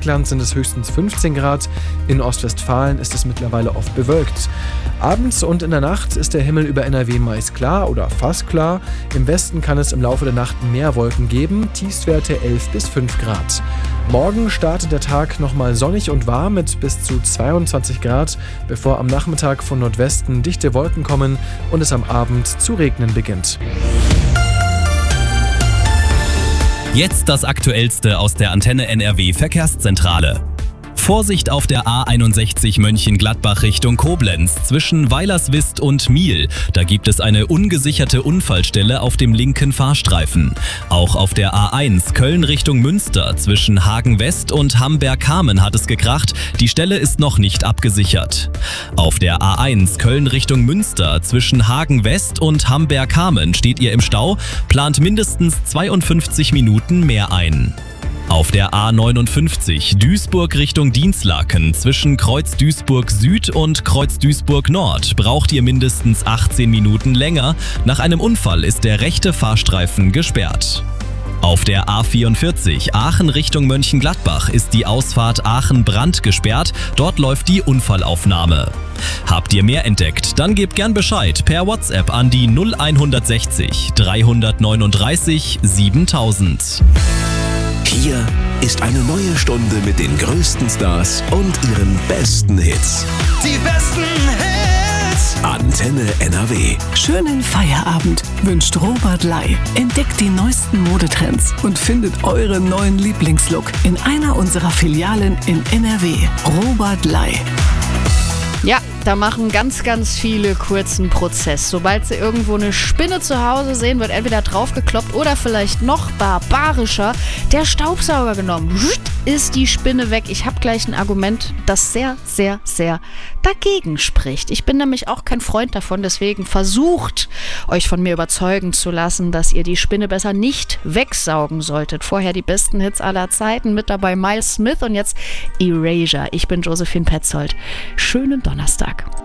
Bergland sind es höchstens 15 Grad. In Ostwestfalen ist es mittlerweile oft bewölkt. Abends und in der Nacht ist der Himmel über NRW meist klar oder fast klar. Im Westen kann es im Laufe der Nacht mehr Wolken geben, Tiefstwerte 11 bis 5 Grad. Morgen startet der Tag nochmal sonnig und warm mit bis zu 22 Grad, bevor am Nachmittag von Nordwesten dichte Wolken kommen und es am Abend zu regnen beginnt. Jetzt das Aktuellste aus der Antenne NRW Verkehrszentrale. Vorsicht auf der A61 Mönchengladbach Richtung Koblenz zwischen Weilerswist und Miel. Da gibt es eine ungesicherte Unfallstelle auf dem linken Fahrstreifen. Auch auf der A1 Köln Richtung Münster zwischen Hagen West und Hamberg-Kamen hat es gekracht. Die Stelle ist noch nicht abgesichert. Auf der A1 Köln Richtung Münster zwischen Hagen West und Hamberg-Kamen steht ihr im Stau, plant mindestens 52 Minuten mehr ein. Auf der A59 Duisburg Richtung Dinslaken zwischen Kreuz Duisburg Süd und Kreuz Duisburg Nord braucht ihr mindestens 18 Minuten länger. Nach einem Unfall ist der rechte Fahrstreifen gesperrt. Auf der A44 Aachen Richtung Mönchengladbach ist die Ausfahrt Aachen-Brand gesperrt. Dort läuft die Unfallaufnahme. Habt ihr mehr entdeckt? Dann gebt gern Bescheid per WhatsApp an die 0160 339 7000. Hier ist eine neue Stunde mit den größten Stars und ihren besten Hits. Die besten Hits! Antenne NRW. Schönen Feierabend wünscht Robert Lai. Entdeckt die neuesten Modetrends und findet euren neuen Lieblingslook in einer unserer Filialen in NRW. Robert Lai. Ja, da machen ganz, ganz viele kurzen Prozess. Sobald sie irgendwo eine Spinne zu Hause sehen, wird entweder draufgekloppt oder vielleicht noch barbarischer der Staubsauger genommen. Ist die Spinne weg. Ich habe gleich ein Argument, das sehr, sehr, sehr dagegen spricht. Ich bin nämlich auch kein Freund davon, deswegen versucht, euch von mir überzeugen zu lassen, dass ihr die Spinne besser nicht wegsaugen solltet. Vorher die besten Hits aller Zeiten, mit dabei Miles Smith und jetzt Erasure. Ich bin Josephine Petzold. Schönen Donnerstag.